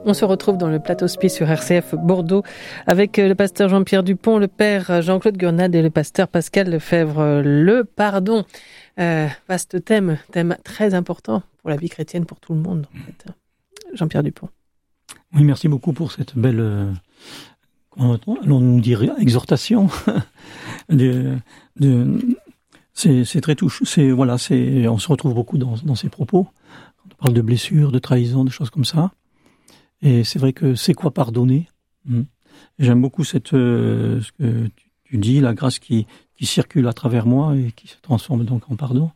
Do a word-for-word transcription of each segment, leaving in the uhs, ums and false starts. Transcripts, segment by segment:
On se retrouve dans le plateau Spi sur R C F Bordeaux avec le pasteur Jean-Pierre Dupont, le père Jean-Claude Gurnade et le pasteur Pascal Lefebvre. Le pardon, euh, vaste thème, thème très important pour la vie chrétienne, pour tout le monde en fait. Jean-Pierre Dupont. Oui, merci beaucoup pour cette belle, euh, allons-nous dire, exhortation. de, de, c'est, c'est très touchant. C'est, voilà, c'est, on se retrouve beaucoup dans, dans ces propos. On parle de blessures, de trahison, de choses comme ça. Et c'est vrai que c'est quoi pardonner ? mmh. J'aime beaucoup cette, euh, ce que tu, tu dis, la grâce qui, qui circule à travers moi et qui se transforme donc en pardon.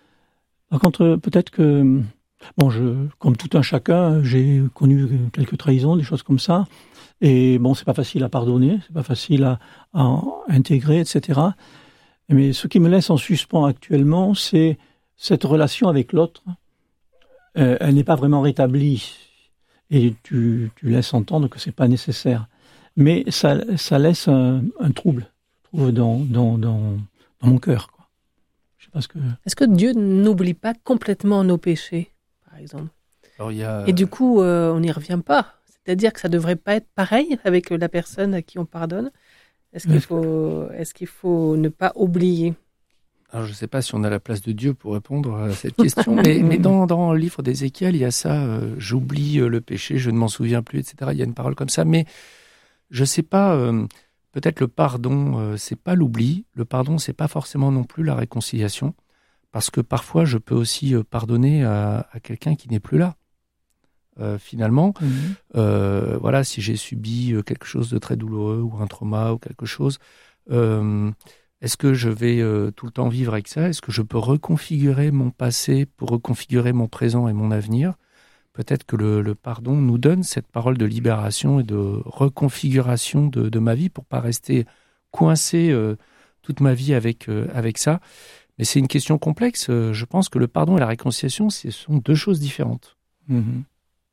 Par contre, peut-être que, bon, je, comme tout un chacun, j'ai connu quelques trahisons, des choses comme ça. Et bon, c'est pas facile à pardonner, c'est pas facile à, à intégrer, et cetera. Mais ce qui me laisse en suspens actuellement, c'est cette relation avec l'autre. Euh, elle n'est pas vraiment rétablie. Et tu, tu laisses entendre que c'est pas nécessaire. Mais ça, ça laisse un, un trouble, je trouve, dans, dans, dans, dans mon cœur, quoi. Je sais pas ce que... Est-ce que Dieu n'oublie pas complètement nos péchés, par exemple ? Alors, il y a... Et du coup, euh, on n'y revient pas. C'est-à-dire que ça devrait pas être pareil avec la personne à qui on pardonne. Est-ce qu'il faut, est-ce qu'il faut ne pas oublier ? Alors, je ne sais pas si on a la place de Dieu pour répondre à cette question, mais, mais dans, dans le livre d'Ézéchiel, il y a ça, euh, j'oublie le péché, je ne m'en souviens plus, et cetera. Il y a une parole comme ça, mais je ne sais pas, euh, peut-être le pardon, euh, c'est pas l'oubli, le pardon, c'est pas forcément non plus la réconciliation, parce que parfois, je peux aussi pardonner à, à quelqu'un qui n'est plus là. Euh, finalement, mmh. euh, voilà, si j'ai subi quelque chose de très douloureux, ou un trauma, ou quelque chose... Euh, Est-ce que je vais euh, tout le temps vivre avec ça ? Est-ce que je peux reconfigurer mon passé pour reconfigurer mon présent et mon avenir ? Peut-être que le, le pardon nous donne cette parole de libération et de reconfiguration de, de ma vie pour pas rester coincé euh, toute ma vie avec, euh, avec ça. Mais c'est une question complexe. Je pense que le pardon et la réconciliation, ce sont deux choses différentes. Mmh.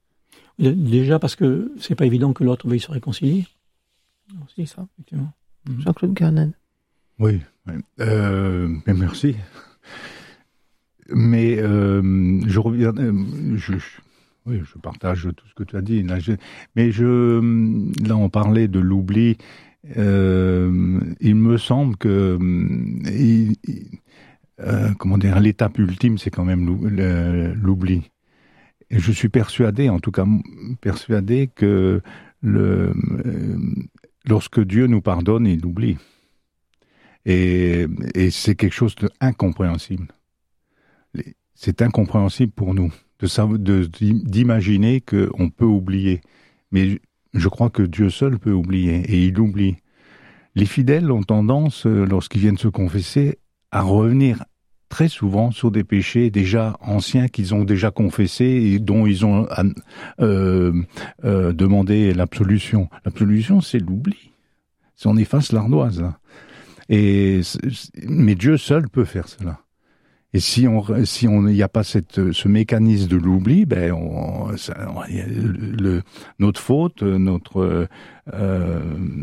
Déjà parce que c'est pas évident que l'autre veuille se réconcilier. C'est ça, effectivement. Mmh. Jean-Claude Gurnade. Oui, euh, mais merci. Mais euh, je reviens, je, je, oui, je partage tout ce que tu as dit. Là, je, mais je, là, on parlait de l'oubli. Euh, il me semble que, il, euh, comment dire, l'étape ultime, c'est quand même l'oubli. Et je suis persuadé, en tout cas persuadé, que le, lorsque Dieu nous pardonne, il oublie. Et, et c'est quelque chose d'incompréhensible. C'est incompréhensible pour nous de, de, d'imaginer qu'on peut oublier. Mais je crois que Dieu seul peut oublier, et il oublie. Les fidèles ont tendance, lorsqu'ils viennent se confesser, à revenir très souvent sur des péchés déjà anciens qu'ils ont déjà confessés et dont ils ont euh, euh, demandé l'absolution. L'absolution, c'est l'oubli. C'est on efface l'ardoise, là. Et, mais Dieu seul peut faire cela. Et si on, si on, il n'y a pas cette, ce mécanisme de l'oubli, ben, on, ça, on, le, le, notre faute, notre, euh,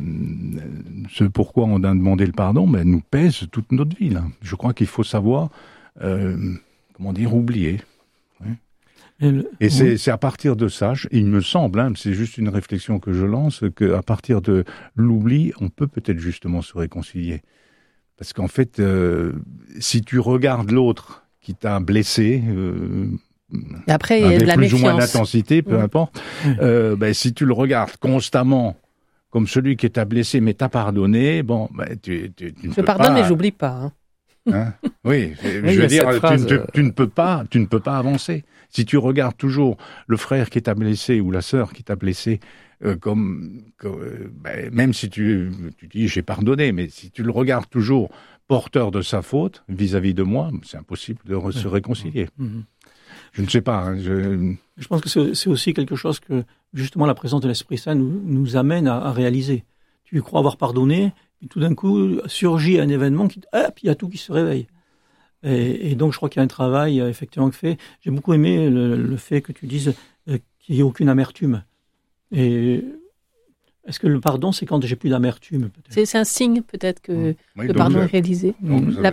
ce pourquoi on a demandé le pardon, ben, nous pèse toute notre vie, là. Je crois qu'il faut savoir, euh, comment dire, oublier. Ouais. Et, le, et c'est, oui. c'est à partir de ça, il me semble, hein, c'est juste une réflexion que je lance, qu'à partir de l'oubli, on peut peut-être justement se réconcilier. Parce qu'en fait, euh, si tu regardes l'autre qui t'a blessé, euh, et après, il y a avec de la plus méfiance. ou moins d'intensité, peu mmh. importe, mmh. euh, ben, si tu le regardes constamment comme celui qui t'a blessé mais t'a pardonné, bon, ben, tu, tu, tu ne je peux pardonne, pas... mais j'oublie pas. Hein. Hein oui, oui, je veux dire, tu, phrase, tu, euh... tu ne peux pas, tu ne peux pas avancer. Si tu regardes toujours le frère qui t'a blessé ou la sœur qui t'a blessé, euh, comme, comme euh, ben, même si tu, tu dis j'ai pardonné, mais si tu le regardes toujours porteur de sa faute vis-à-vis de moi, c'est impossible de re- se réconcilier. Mmh. Je ne sais pas. Hein, je... je pense que c'est, c'est aussi quelque chose que justement la présence de l'Esprit Saint nous, nous amène à, à réaliser. Tu crois avoir pardonné, et tout d'un coup surgit un événement qui, hop, il y a tout qui se réveille. Et, et donc je crois qu'il y a un travail effectivement fait. J'ai beaucoup aimé le, le fait que tu dises euh, qu'il n'y ait aucune amertume. Et est-ce que le pardon, c'est quand j'ai plus d'amertume peut-être ? c'est, c'est un signe peut-être que oui, le pardon je... est réalisé, donc, la paix. Mmh.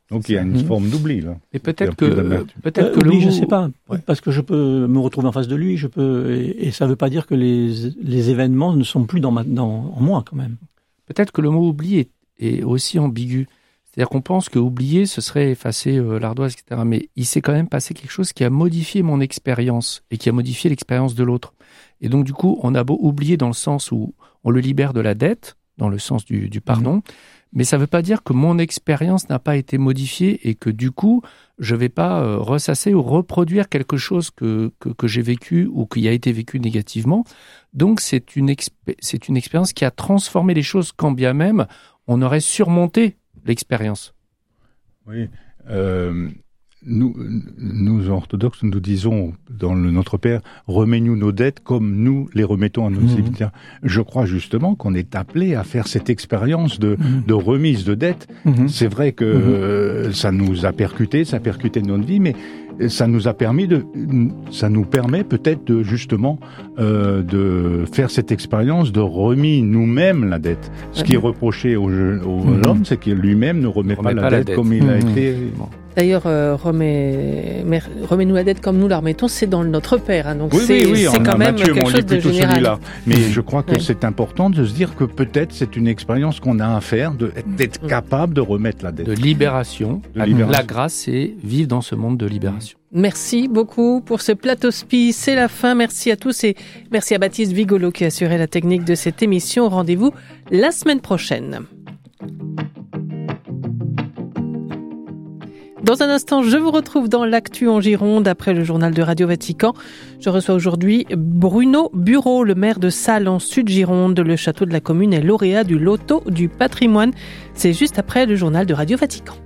Donc il y a une mmh. forme d'oubli là. Et peut-être que peut-être euh, que oui, le je mot... sais pas, ouais. parce que je peux me retrouver en face de lui, je peux, et, et ça veut pas dire que les les événements ne sont plus dans ma, dans en moi quand même. Peut-être que le mot oubli est, est aussi ambigu. C'est-à-dire qu'on pense que oublier, ce serait effacer euh, l'ardoise, et cetera. Mais il s'est quand même passé quelque chose qui a modifié mon expérience et qui a modifié l'expérience de l'autre. Et donc du coup, on a beau oublier dans le sens où on le libère de la dette, dans le sens du, du pardon. Mmh. Mais ça ne veut pas dire que mon expérience n'a pas été modifiée et que du coup, je ne vais pas euh, ressasser ou reproduire quelque chose que, que, que j'ai vécu ou qui a été vécu négativement. Donc, c'est une, expé- c'est une expérience qui a transformé les choses, quand bien même on aurait surmonté l'expérience. Oui. Euh, nous, nous, orthodoxes, nous disons dans le Notre Père, remets-nous nos dettes comme nous les remettons à nos mmh. débiteurs. Je crois justement qu'on est appelé à faire cette expérience de, mmh. de remise de dettes. Mmh. C'est vrai que mmh. euh, ça nous a percuté, ça a percuté notre vie, mais ça nous a permis de, ça nous permet peut-être de justement euh, de faire cette expérience de remis nous-mêmes la dette. Ce qui est reproché au, au mmh. l'homme, c'est qu'il lui-même ne remet, remet pas, la, pas dette la dette comme il mmh. a été. Bon. D'ailleurs, euh, remets, remets-nous la dette comme nous la remettons, c'est dans le Notre Père. Hein, donc oui, c'est, oui, oui, c'est quand même Matthieu, quelque chose de général. Celui-là. Mais je crois que oui. c'est important de se dire que peut-être c'est une expérience qu'on a à faire, de, d'être mmh. capable de remettre la dette. De libération. De la, libération. La grâce, c'est vivre dans ce monde de libération. Merci beaucoup pour ce Platospi. C'est la fin. Merci à tous et merci à Baptiste Vigolo qui a assuré la technique de cette émission. Rendez-vous la semaine prochaine. Dans un instant, je vous retrouve dans l'actu en Gironde après le journal de Radio Vatican. Je reçois aujourd'hui Bruno Bureau, le maire de Salles en Sud-Gironde. Le château de la commune est lauréat du loto du patrimoine. C'est juste après le journal de Radio Vatican.